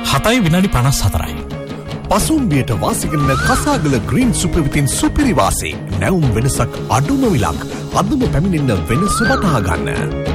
7:54. පසුම්බියට වාසිකරන කසාගල green super විතින් සුපිරි වාසේ. නැවුම් වෙනසක් අඩුම විලක්. අදම පැමිණෙන්න වෙනස වටහා ගන්න.